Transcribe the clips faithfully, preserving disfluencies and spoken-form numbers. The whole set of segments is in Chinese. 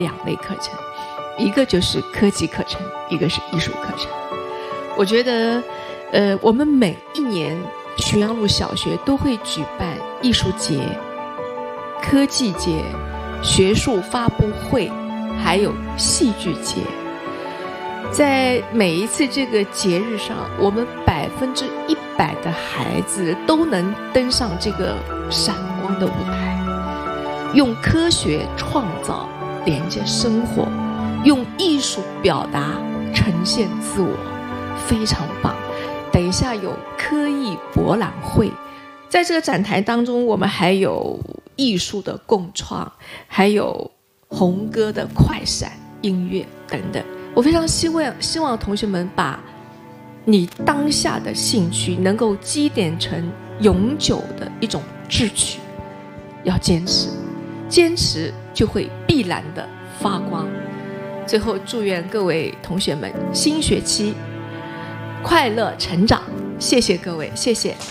两类课程，一个就是科技课程，一个是艺术课程。我觉得，呃，我们每一年浔阳路小学都会举办艺术节、科技节、学术发布会，还有戏剧节。在每一次这个节日上，我们百分之一百的孩子都能登上这个闪光的舞台，用科学创造连接生活，用艺术表达呈现自我，非常棒。等一下有科艺博览会，在这个展台当中，我们还有艺术的共创，还有红歌的快闪音乐等等。我非常希望希望同学们把你当下的兴趣能够积淀成永久的一种志趣，要坚持，坚持就会必然的发光。最后祝愿各位同学们新学期快乐成长，谢谢各位，谢谢。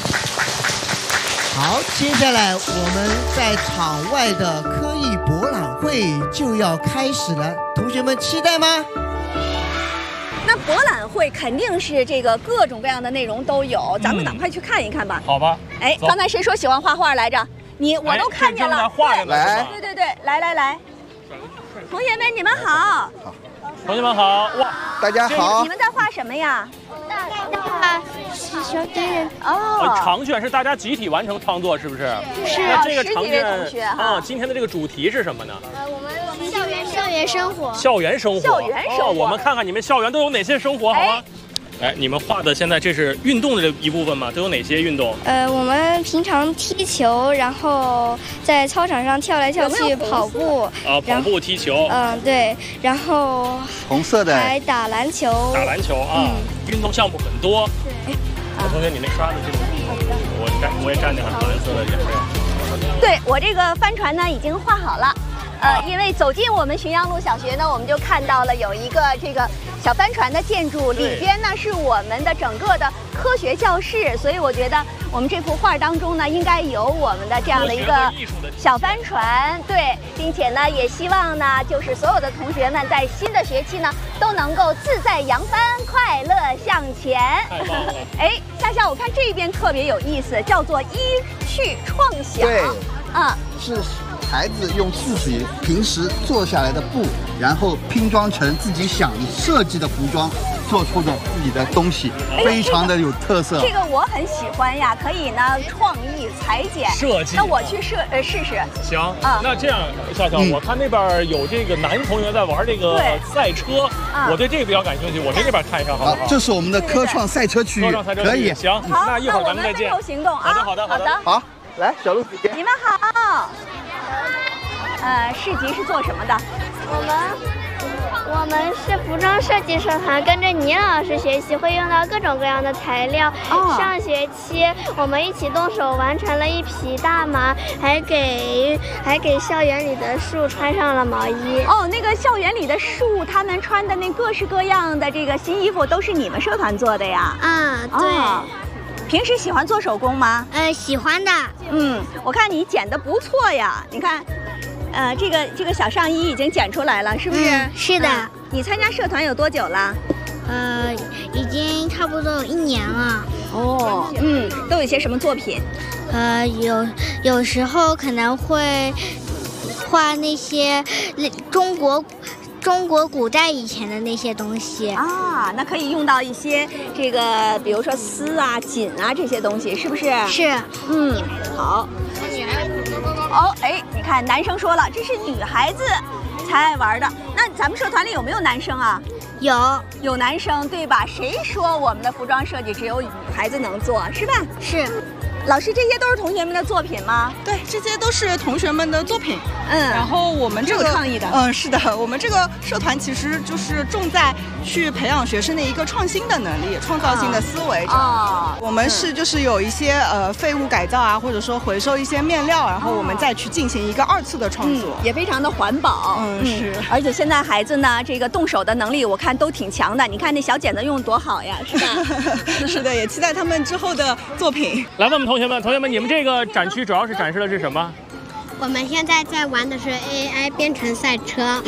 好，接下来我们在场外的科艺博览会就要开始了，同学们期待吗？ 那博览会肯定是这个各种各样的内容都有，咱们赶快去看一看吧。 嗯、好吧。 哎，刚才谁说喜欢画画来着？你我都看见了。 哎、画着呢。 来，对对对，来来来，同学们你们好。 好，同学们好。哇， 大家好。 你们在画什么呀？ 画小真人哦， 长卷是大家集体完成创作，是不是？ 是。 那这个长卷啊， 今天的这个主题是什么呢？ 呃，我们我们校园校园生活。 校园生活。 校园生活。 哦，我们看看你们校园都有哪些生活，好吗？哎，你们画的现在这是运动的这一部分吗？都有哪些运动？ 呃，我们平常踢球，然后在操场上跳来跳去，跑步。 啊，跑步、踢球。 嗯，对，然后红色的还打篮球。 打篮球啊，运动项目很多。 对。 小同学，你那刷的这个，我站我也站点蓝色的也是。 对，我这个帆船呢已经画好了。呃，因为走进我们浔阳路小学呢，我们就看到了有一个这个小帆船的建筑，里边呢是我们的整个的科学教室，所以我觉得我们这幅画当中呢，应该有我们的这样的一个小帆船，对，并且呢，也希望呢，就是所有的同学们在新的学期呢，都能够自在扬帆，快乐向前。 太棒了！ 哎，夏夏，我看这边特别有意思，叫做一趣创想。 对， 嗯， 是。孩子用自己平时做下来的布，然后拼装成自己想设计的服装，做出的自己的东西，非常的有特色。 这个我很喜欢呀，可以呢创意裁剪设计。 那我去设呃试试。 行啊，那这样，笑笑，我看那边有这个男同学在玩这个赛车，我对这个比较感兴趣，我去那边看一下好不好？ 这是我们的科创赛车区域，可以。 行，那一会儿咱们再见。 那我们分头行动啊！ 好的，好的，好的。 好，来，小鹿姐姐， 你们好。呃，市集是做什么的？ 我们我们是服装设计社团，跟着倪老师学习，会用到各种各样的材料。哦、上学期我们一起动手完成了一匹大马，还给还给校园里的树穿上了毛衣。 哦，那个校园里的树，他们穿的那各式各样的这个新衣服，都是你们社团做的呀？ 啊，对。哦， 平时喜欢做手工吗？ 呃，喜欢的。 嗯，我看你剪得不错呀，你看。呃，这个这个小上衣已经剪出来了，是不是？ 嗯、是的、嗯。 你参加社团有多久了？ 呃，已经差不多有一年了。 哦，嗯，都有些什么作品？ 呃，有有时候可能会画那些中国中国古代以前的那些东西啊，那可以用到一些这个，比如说丝啊、锦啊这些东西，是不是？ 是。 嗯，好。哦，哎，你看，男生说了，这是女孩子才爱玩的。那咱们社团里有没有男生啊？ 有， 有男生，对吧？谁说我们的服装设计只有女孩子能做，是吧？ 是。 老师，这些都是同学们的作品吗？ 对，这些都是同学们的作品。 嗯， 然后我们这个有创意的。 嗯，是的，我们这个社团其实就是重在去培养学生的一个创新的能力、创造性的思维。 啊， 我们是就是有一些呃废物改造啊，或者说回收一些面料，然后我们再去进行一个二次的创作， 嗯、也非常的环保。 嗯，是。 而且现在孩子呢，这个动手的能力我看都挺强的。你看那小剪子用多好呀，是吧？ 是的，也期待他们之后的作品。 来，问问同学们，同学们，你们这个展区主要是展示的是什么？ 我们现在在玩的是 A I 编程赛车。